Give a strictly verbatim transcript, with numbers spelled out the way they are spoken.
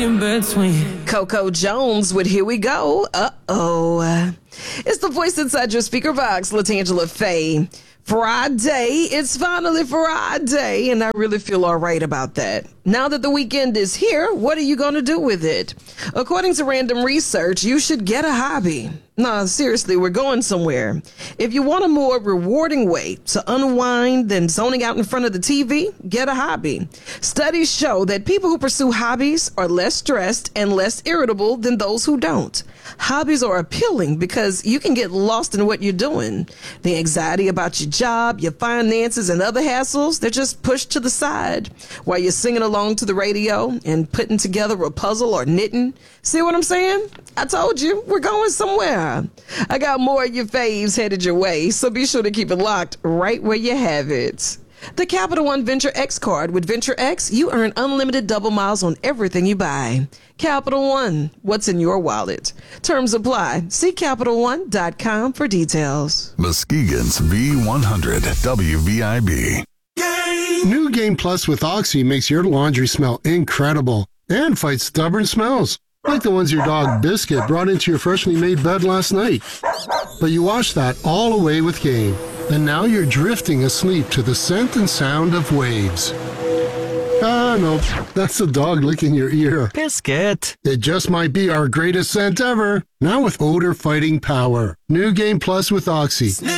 in between. Coco Jones with Here We Go. Uh-oh. It's the voice inside your speaker box, LaTangela Faye. Friday, it's finally Friday, and I really feel all right about that. Now that the weekend is here, what are you going to do with it? According to random research, you should get a hobby. No, seriously, we're going somewhere. If you want a more rewarding way to unwind than zoning out in front of the T V, get a hobby. Studies show that people who pursue hobbies are less stressed and less irritable than those who don't. Hobbies are appealing because you can get lost in what you're doing. The anxiety about your job, your finances, and other hassles, they're just pushed to the side while you're singing along to the radio and putting together a puzzle or knitting. See what I'm saying? I told you, we're going somewhere. I got more of your faves headed your way, so be sure to keep it locked right where you have it. The Capital One Venture X card. With Venture X, you earn unlimited double miles on everything you buy. Capital One, what's in your wallet? Terms apply. See Capital One dot com for details. Muskegon's V one hundred W V I B. New Game Plus with Oxy makes your laundry smell incredible and fights stubborn smells, like the ones your dog Biscuit brought into your freshly made bed last night. But you washed that all away with Game, and now you're drifting asleep to the scent and sound of waves. Ah, no, that's the dog licking your ear. Biscuit. It just might be our greatest scent ever. Now with odor-fighting power. New Game Plus with Oxy.